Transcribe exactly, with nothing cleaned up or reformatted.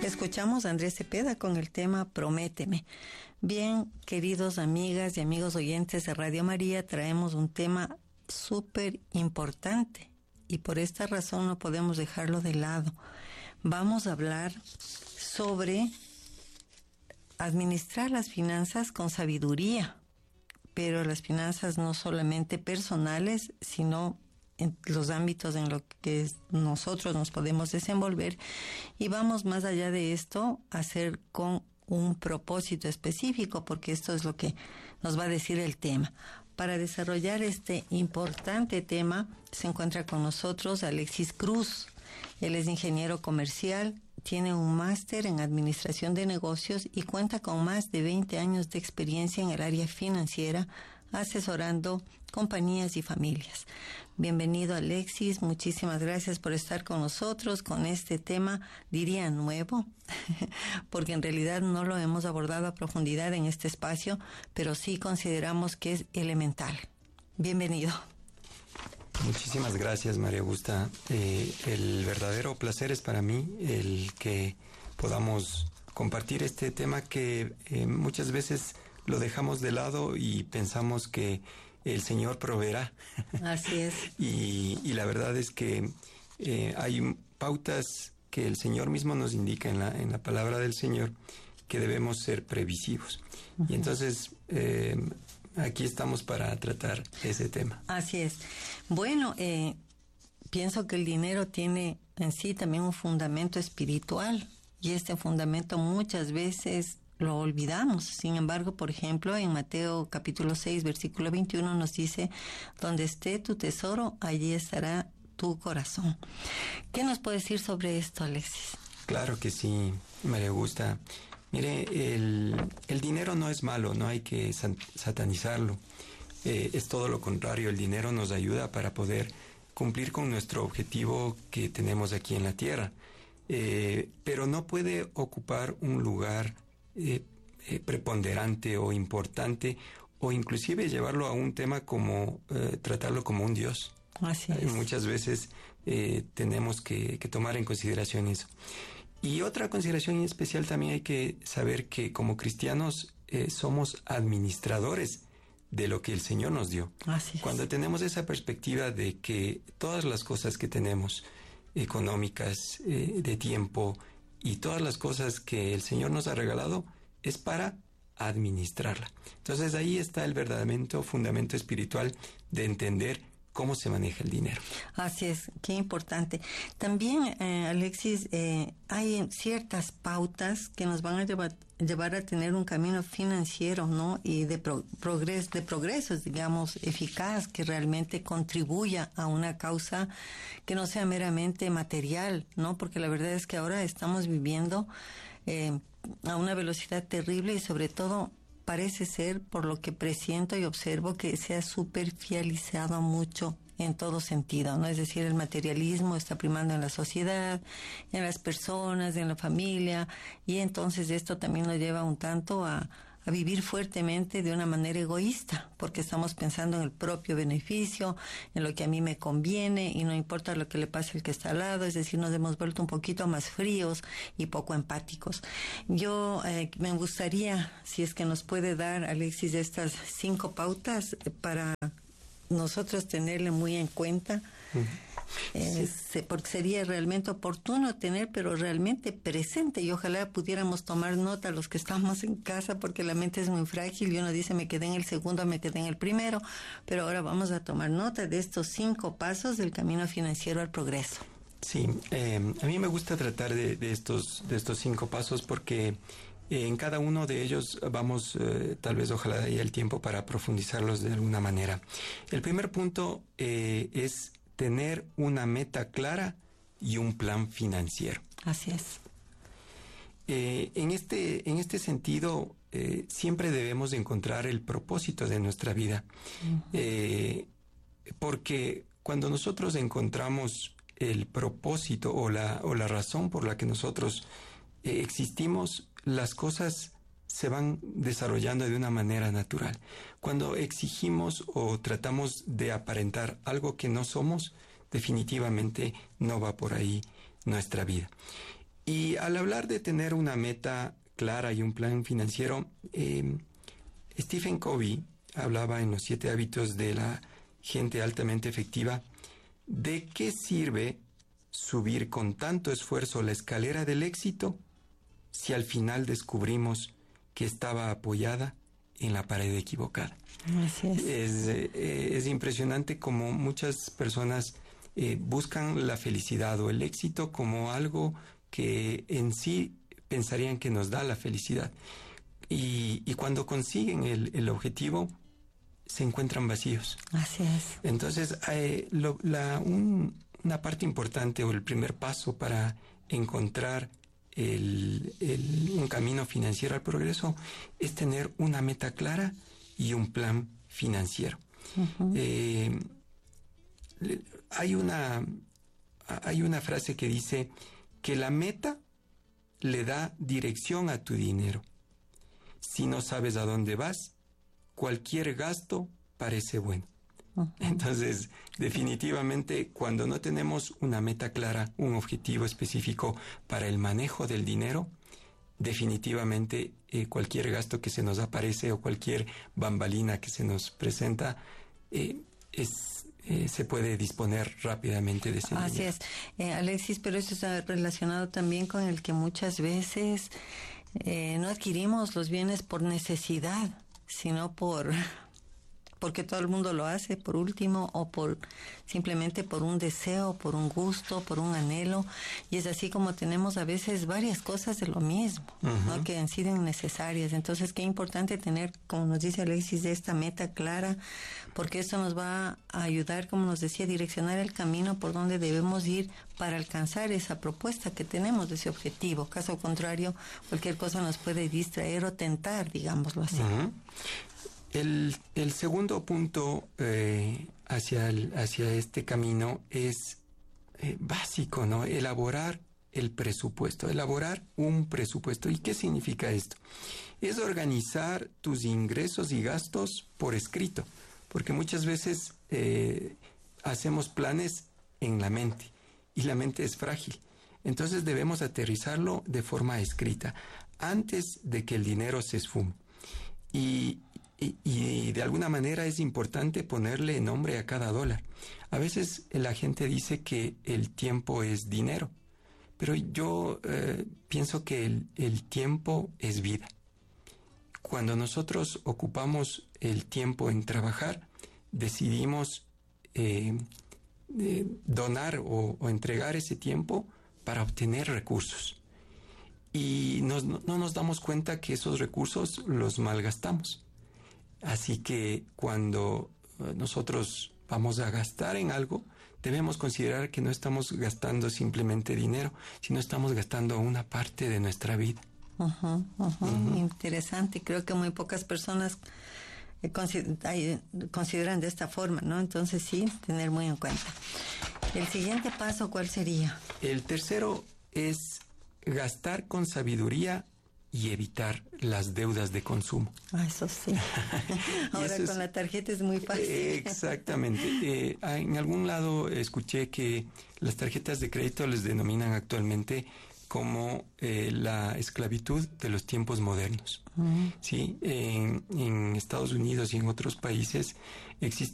Escuchamos a Andrés Cepeda con el tema Prométeme. Bien, queridos amigas y amigos oyentes de Radio María, traemos un tema súper importante y por esta razón no podemos dejarlo de lado. Vamos a hablar sobre administrar las finanzas con sabiduría, pero las finanzas no solamente personales, sino en los ámbitos en los que nosotros nos podemos desenvolver, y vamos más allá de esto a hacer con un propósito específico, porque esto es lo que nos va a decir el tema. Para desarrollar este importante tema se encuentra con nosotros Alexis Cruz. Él es ingeniero comercial, tiene un máster en administración de negocios y cuenta con más de veinte años de experiencia en el área financiera, asesorando compañías y familias. Bienvenido, Alexis, muchísimas gracias por estar con nosotros con este tema, diría nuevo, porque en realidad no lo hemos abordado a profundidad en este espacio, pero sí consideramos que es elemental. Bienvenido. Muchísimas gracias, María Augusta. Eh, el verdadero placer es para mí el que podamos compartir este tema que eh, muchas veces lo dejamos de lado y pensamos que el Señor proveerá. Así es. y, y la verdad es que eh, hay pautas que el Señor mismo nos indica en la, en la palabra del Señor que debemos ser previsivos. Uh-huh. Y entonces eh, aquí estamos para tratar ese tema. Así es. Bueno, eh, pienso que el dinero tiene en sí también un fundamento espiritual y este fundamento muchas veces lo olvidamos. Sin embargo, por ejemplo, en Mateo capítulo seis, versículo veintiuno nos dice: donde esté tu tesoro, allí estará tu corazón. ¿Qué nos puede decir sobre esto, Alexis? Claro que sí, María Augusta. Mire, el, el dinero no es malo, no hay que satanizarlo. Eh, es todo lo contrario, el dinero nos ayuda para poder cumplir con nuestro objetivo que tenemos aquí en la tierra. Eh, pero no puede ocupar un lugar eh, eh, preponderante o importante, o inclusive llevarlo a un tema como eh, tratarlo como un Dios. Así es. Muchas veces eh, tenemos que, que tomar en consideración eso. Y otra consideración especial también hay que saber que como cristianos eh, somos administradores de lo que el Señor nos dio. Así es. Cuando tenemos esa perspectiva de que todas las cosas que tenemos, económicas, eh, de tiempo, y todas las cosas que el Señor nos ha regalado, es para administrarla. Entonces ahí está el verdadero fundamento espiritual de entender cómo se maneja el dinero. Así es, qué importante. También, eh, Alexis, eh, hay ciertas pautas que nos van a llevar, llevar a tener un camino financiero, ¿no? Y de pro, progres, de progresos, digamos, eficaz, que realmente contribuya a una causa que no sea meramente material, ¿no? Porque la verdad es que ahora estamos viviendo eh, a una velocidad terrible y sobre todo parece ser, por lo que presiento y observo, que se ha superficializado mucho en todo sentido, ¿no? Es decir, el materialismo está primando en la sociedad, en las personas, en la familia, y entonces esto también nos lleva un tanto a, a vivir fuertemente de una manera egoísta, porque estamos pensando en el propio beneficio, en lo que a mí me conviene, y no importa lo que le pase al que está al lado. Es decir, nos hemos vuelto un poquito más fríos y poco empáticos. Yo eh, me gustaría, si es que nos puede dar, Alexis, estas cinco pautas para nosotros tenerle muy en cuenta. Uh-huh. Eh, sí. Porque sería realmente oportuno tener, pero realmente presente, y ojalá pudiéramos tomar nota los que estamos en casa, porque la mente es muy frágil y uno dice: me quedé en el segundo, me quedé en el primero, pero ahora vamos a tomar nota de estos cinco pasos del camino financiero al progreso. Sí, eh, a mí me gusta tratar de, de estos de estos cinco pasos porque eh, en cada uno de ellos vamos, eh, tal vez ojalá haya el tiempo para profundizarlos de alguna manera. El primer punto eh, es tener una meta clara y un plan financiero. Así es. Eh, en este, en este sentido, eh, siempre debemos encontrar el propósito de nuestra vida. Uh-huh. Eh, porque cuando nosotros encontramos el propósito o la, o la razón por la que nosotros eh, existimos, las cosas se van desarrollando de una manera natural. Cuando exigimos o tratamos de aparentar algo que no somos, definitivamente no va por ahí nuestra vida. Y al hablar de tener una meta clara y un plan financiero, eh, Stephen Covey hablaba en los siete hábitos de la gente altamente efectiva de qué sirve subir con tanto esfuerzo la escalera del éxito si al final descubrimos que estaba apoyada en la pared equivocada. Así es. Es, eh, es impresionante como muchas personas eh, buscan la felicidad o el éxito como algo que en sí pensarían que nos da la felicidad. Y, y cuando consiguen el, el objetivo, se encuentran vacíos. Así es. Entonces, eh, lo, la, un, una parte importante o el primer paso para encontrar el, el, un camino financiero al progreso es tener una meta clara y un plan financiero. Uh-huh. Eh, hay una, hay una frase que dice que la meta le da dirección a tu dinero. Si no sabes a dónde vas, cualquier gasto parece bueno. Uh-huh. Entonces, definitivamente, cuando no tenemos una meta clara, un objetivo específico para el manejo del dinero, definitivamente eh, cualquier gasto que se nos aparece o cualquier bambalina que se nos presenta eh, es, eh, se puede disponer rápidamente de ese dinero. Así es, eh, Alexis, pero eso está relacionado también con el que muchas veces eh, no adquirimos los bienes por necesidad, sino por porque todo el mundo lo hace, por último, o por simplemente por un deseo, por un gusto, por un anhelo. Y es así como tenemos a veces varias cosas de lo mismo, uh-huh. ¿no? Que han sido innecesarias. Entonces, qué importante tener, como nos dice Alexis, esta meta clara, porque esto nos va a ayudar, como nos decía, a direccionar el camino por donde debemos ir para alcanzar esa propuesta que tenemos de ese objetivo. Caso contrario, cualquier cosa nos puede distraer o tentar, digámoslo así. Uh-huh. El, el segundo punto eh, hacia, el, hacia este camino es eh, básico, ¿no? Elaborar el presupuesto, elaborar un presupuesto. ¿Y qué significa esto? Es organizar tus ingresos y gastos por escrito, porque muchas veces eh, hacemos planes en la mente y la mente es frágil. Entonces debemos aterrizarlo de forma escrita antes de que el dinero se esfume. Y Y, y de alguna manera es importante ponerle nombre a cada dólar. A veces la gente dice que el tiempo es dinero, pero yo eh, pienso que el, el tiempo es vida. Cuando nosotros ocupamos el tiempo en trabajar, decidimos eh, eh, donar o, o entregar ese tiempo para obtener recursos. Y nos, no nos damos cuenta que esos recursos los malgastamos. Así que cuando nosotros vamos a gastar en algo, debemos considerar que no estamos gastando simplemente dinero, sino estamos gastando una parte de nuestra vida. Uh-huh, uh-huh. Uh-huh. Interesante. Creo que muy pocas personas eh, consider- consideran de esta forma, ¿no? Entonces sí, tener muy en cuenta. El siguiente paso, ¿cuál sería? El tercero es gastar con sabiduría y evitar las deudas de consumo. Ah, eso sí. Ahora con es, la tarjeta es muy fácil. Exactamente. Eh, en algún lado escuché que las tarjetas de crédito les denominan actualmente como eh, la esclavitud de los tiempos modernos. Uh-huh. ¿Sí? En, en Estados Unidos y en otros países existe